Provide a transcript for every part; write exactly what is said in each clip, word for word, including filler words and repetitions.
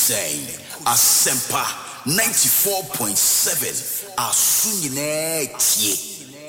Kuseng, Asempa ninety-four point seven, Asunyine Tie.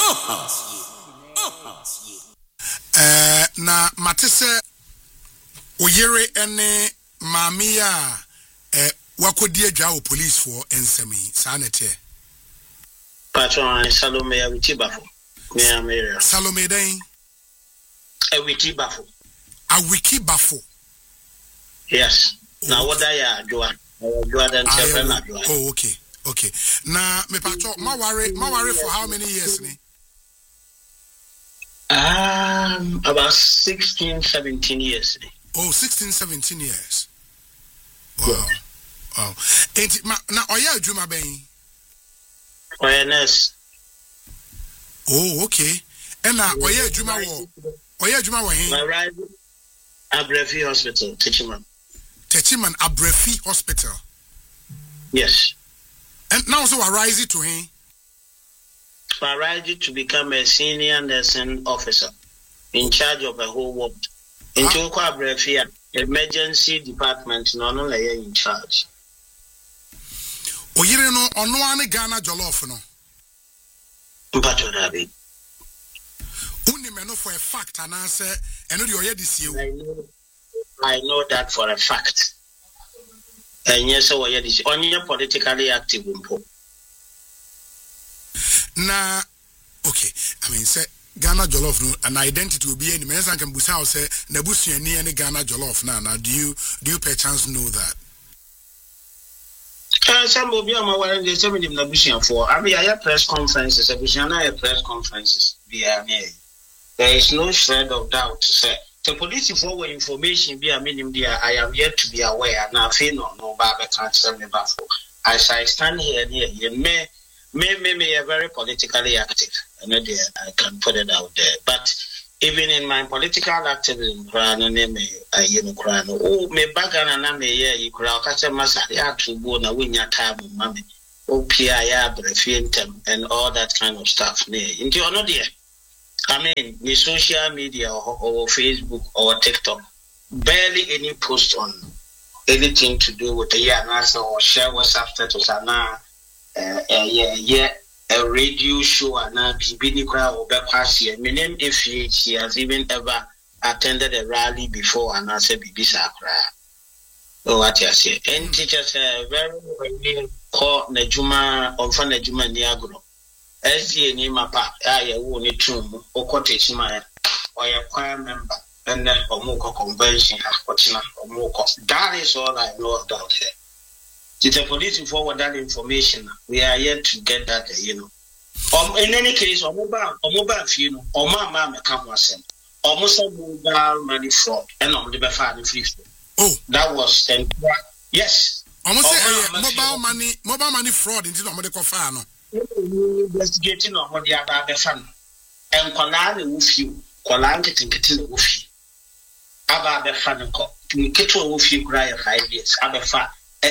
Uh, na matese oyere ene mamia eh wakodi adwa o police for ensemi sanete patron Salome Awitibafo me am Salome den Awitibafo Awitibafo yes na what I do do than children. Oh okay okay na me patron ma worry ma worry for how many years ni Um, about sixteen, seventeen years. Oh, sixteen, seventeen years. Wow. Yeah. Wow. And now, are you a Juma Bain? Awareness. Oh, okay. And now, are you a Juma? Are you a Juma? My ride, Abrefi Hospital, Techiman. Techiman, Abrefi Hospital. Yes. And now, so I rise to him. I rise to become a senior nursing officer in charge of a whole ward. In Tokwa Brefia, emergency department, no no layer in charge. O yire no ono ane Ghana jollof no. Mpacho dabi. Uni meno for a fact and answer eno di oye this year. I know I know that for a fact. And yes, so oye this only politically active umpo. Na okay, I mean say Ghana jollof no an identity will be any man can busa or say Nebusi and any Ghana jollof now. Now do you do you perchance know that? Uh, some of you are aware they tell me the Nebusian for I mean I have press conferences, Nebusian have press conferences via me. There is no shred of doubt to say the police forward information be a minimum there. I am yet to be aware now feel no no Baba can't tell me about for as I stand here near you may May, may, may are very politically active. I know there, I can put it out there. But even in my political activism, I you know, oh, me bagana na me yeah, you crowd catch a masaya to go na win your time, mommy. Oh, P I R, and all that kind of stuff. Into your no dear. I mean, the social media or, or Facebook or TikTok, barely any post on anything to do with the year or share WhatsApp status and now. Uh, uh, yeah, yeah, a radio show and now be crowd or past year. My name if she, she has even ever attended a rally before and I said Bibi Sakra. Oh, what you say? And teachers uh, very very call Nejuma or Fan Nejuma Niagro. S D name a pa, I won't need to or cottage my or a choir member and then Omoko convention, Omoko. That is all I know about her. It's a police forward that information. We are yet to get that, you know. Um, in any case, or mobile, or mobile, you know, or my mama come was sent. Almost a mobile money fraud, and on the Bafani free. Oh, that was and yes. Almost a mobile money, mobile money fraud into the medical farm. Investigating on what the other fan and Colana with you, Colan getting getting with you. About the fan and call. Get with you, cry five years. Abba fat.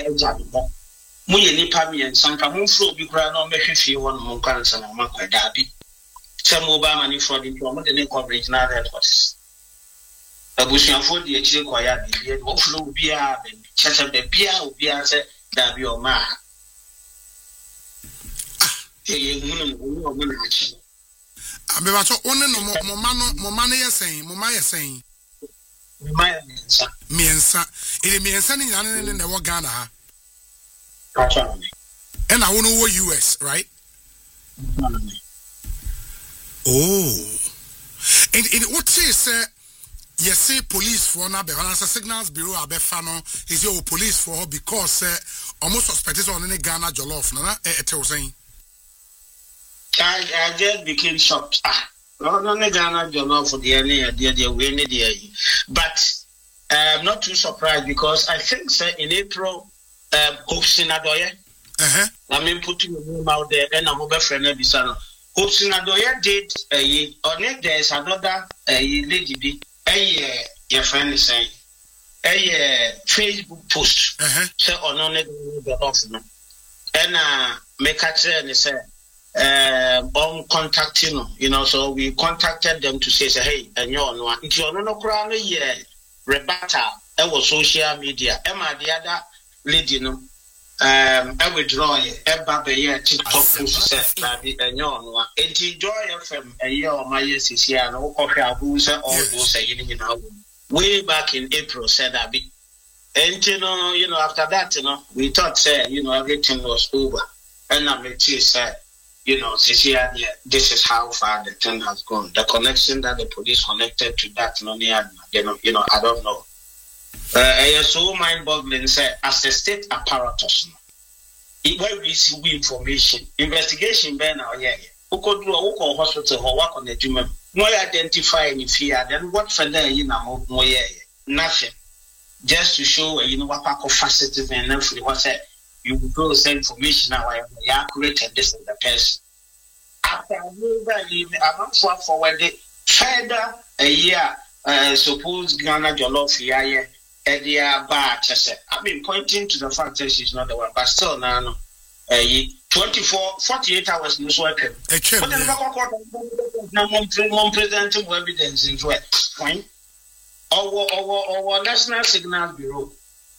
Muye nipa mi ensanka monfro bi kura na o mehwehwe won mo kansa na makwada bi se mobile money fraud into o de coverage na headquarters abusuafo de akire kwaya bi bi o flow bi a be cheche be bia obi a se da bi o ma e ye hunu no mo na achi abe ba so one no mo ma no mo ma no yesen mo ma yesen miensa miensa ile miensa ni nyane ne ne wo Ghana ha acha and I wanna wo U S right oh and and what is uh you say police for na be balance signals bureau abefa no is your police for because uh, almost suspected on any Ghana jollof na e tell saying I I just became shocked ah no no Ghana jollof for the any the the way any the but I'm not too surprised because I think sir, in April um Hopsin Adoye uh-huh I mean putting your name out there and I'm over friend Bisano Hopsin Adoye did a on it there's another a lady a your friend is saying a Facebook post uh-huh so on it the office and uh make a say say uh on contacting you know so we contacted them to say, say hey and you're no you're no crown yeah rebata our social media Emma the other lady no um I withdraw it eba be here TikTok post say that the enyo no enti Joy F M a year or my yes is here no coffee abu say all those say you know way back in April said that be and you know you know after that you know we thought say you know everything was over and now it said you know this year this is how far the thing has gone. The connection that the police connected to that no you know you know I don't know. Uh, I so mind-boggling. Say, as a state apparatus, where we see information, investigation, ben now, yeah, who could do a walk or hospital or work on the human, more identify any fear than what for them, you know, more, yeah, nothing. Just to show, you know, what pack of facets and everything, what said, you will go send information now, I accurate and this is the person. After I leave, I'm not so forward, further a year, uh, suppose Ghana Jollof, yeah, Edia Bar, I've been pointing to the fact that she's not the one, but still now, uh, twenty-four, forty-eight hours news working. But then, no presenting evidence in what? Fine. Our, our, our National Signal Bureau.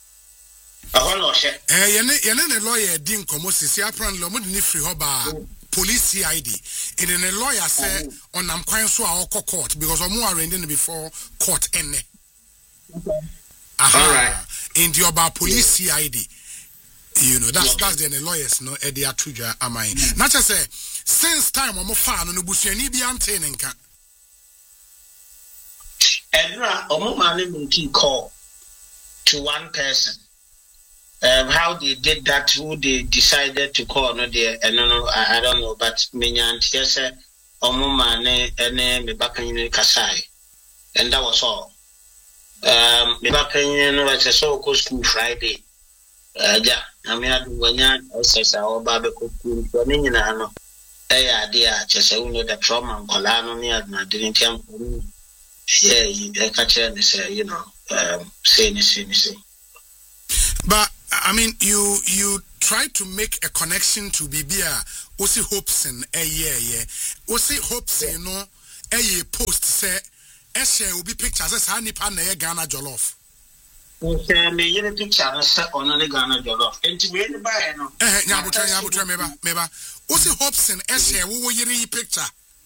Eh, yene lawyer din komo sisi apran lo mudi ni free hoba police C I D. And then a lawyer say on am kwan so a court because omo arraigned before court ene. Okay. Aha. All right. In the about police C I D. You know, that's okay. That's the lawyers no e dey atuja amai. Na che say since time omo fa no busuani bi ante nka. Edra omo mane munki call to one person. Um, how they did that, who they decided to call, no, they, I don't know, I, I don't know, but Minyan, yes, omo mane ene me bakanyi kasai, and that was all. Um, me bakanyi no was a so go school Friday. Uh, yeah, I mean, I do when ya says our baby could go to na no. Eh, idea, just you know the trauma and colano near na didn't come. Yeah, you catch and say, you know, um, say, say, say. But I mean, you you try to make a connection to Bibia. Osi Hopeson, eh, yeah, yeah. Osi Hopeson, no, eh, post say, eh, share will be pictures as Hani Pan, eh, Ghana Jollof. Okay, me yet picture on the Ghana Jollof. And to win the buy, no. Eh, Yabutra, Yabutra, meba, meba. Osi Hopeson, eh, share, who were you picture?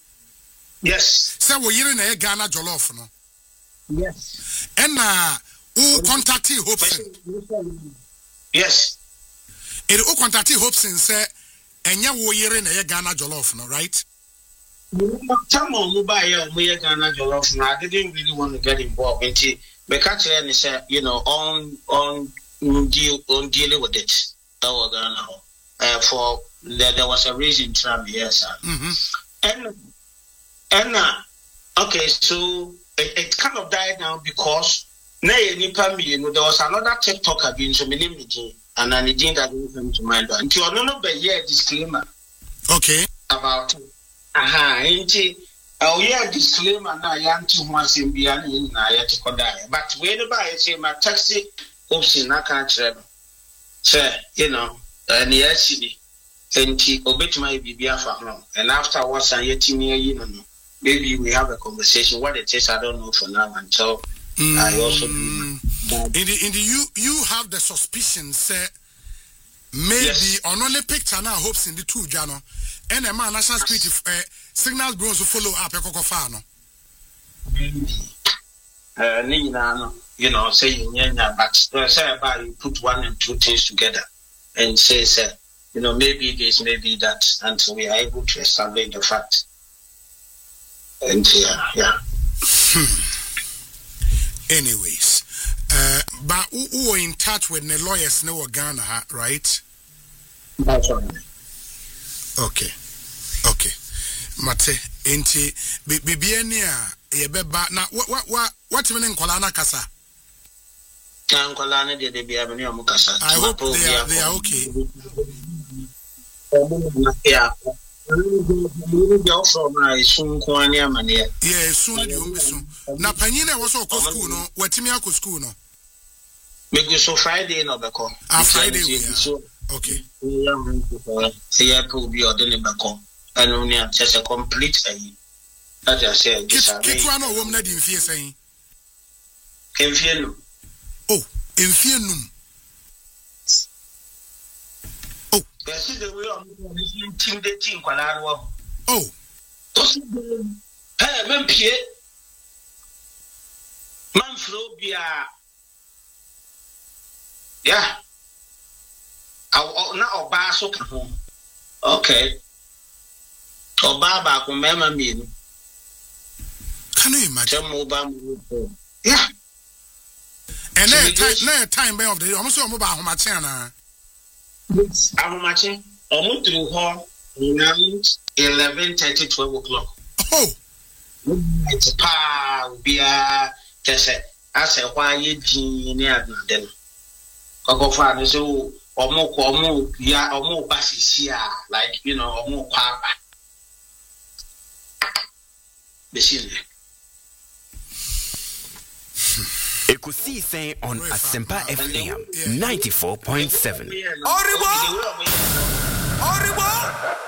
Yes. Say, we're in a Ghana Jollof, no? Yes. And, uh, who contacted Hopeson? Yes. It who contacted Hopeson say, and ya wo yere na ye Ghana Jollof, no, right? Some of mobile we Ghana Jollof. I didn't really want to get involved in it. But actually, say, you know, on on deal on dealing with it. That was Ghana. Uh, for there, there was a reason to be here, sir. Mm-hmm. And and uh, okay, so it, it kind of died now because. You know, there was another TikToker being so many and an agent that didn't come to mind. Until I don't know the year disclaimer. Okay. About aha, ain't it? Oh, yeah, disclaimer now. Young two months in beyond in Naya. But whenever I say my taxi option, I can't travel. Sir, you know, and yes, and he obeyed my baby after and afterwards, I yet you know, maybe we have a conversation. What it is, I don't know for now until. Mm, I also in the in the you you have the suspicion say maybe yes. On only picture now hopes in the two jano and a man national security uh, signals bureaus to follow up a cocofano. Uh, you know, saying yeah, but say about you put one and two things together and say, say you know, maybe this, maybe that, until we are able to establish the fact. And yeah, yeah. Anyways, uh, but who were in touch with the lawyers in Ghana, right? That's right. Okay, okay. Mate, enti bibiania yebeba na what what what what meaning Kolana Kasa? Kolana de biabani omukasa. I hope they are they are okay. Yeah. Yeah, soon soon. Na panyine was so school no, wetimi akọ school no. Maybe so Friday no beko. Ah, Friday we are. Okay. Yeah, yeah, to be ordinary beko. And only just a complete thing. As I said, this are Kitwa no wom na di mfie sen. Mfie no. Oh, mfie num. Yes, the way I'm intimidating Qualaro. Oh, hey, man, Pierre, man, Flobia. Yeah. I'll now buy so home. Okay. Or Baba, remember me. Can you imagine? Yeah. And then time, time of the day, almost your mobile home channel. I'm matching almost through her eleven thirty, twelve o'clock. Oh, it's a pow, be a test. I said, why you near them? Coco father, so or more, or more, yeah, or more passes here, like you know, or more papa. The Ekusi saying on Asempa F M ninety-four point seven.